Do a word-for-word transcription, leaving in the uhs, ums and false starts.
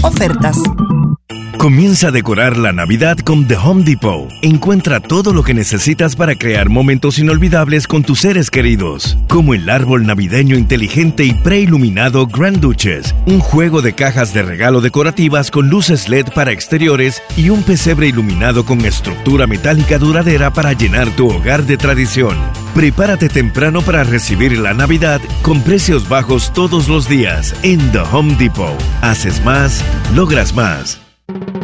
Ofertas. Comienza a decorar la Navidad con The Home Depot. Encuentra todo lo que necesitas para crear momentos inolvidables con tus seres queridos, como el árbol navideño inteligente y preiluminado Grand Duchess, un juego de cajas de regalo decorativas con luces L E D para exteriores y un pesebre iluminado con estructura metálica duradera para llenar tu hogar de tradición. Prepárate temprano para recibir la Navidad con precios bajos todos los días en The Home Depot. Haces más, logras más.